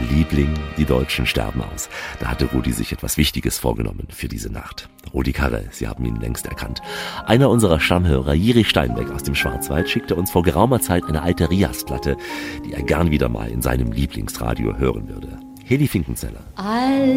Liebling, die Deutschen sterben aus. Da hatte Rudi sich etwas Wichtiges vorgenommen für diese Nacht. Rudi Carrell, Sie haben ihn längst erkannt. Einer unserer Stammhörer, Jiri Steinbeck aus dem Schwarzwald, schickte uns vor geraumer Zeit eine alte Rias-Platte, die er gern wieder mal in seinem Lieblingsradio hören würde. Heli Finkenzeller.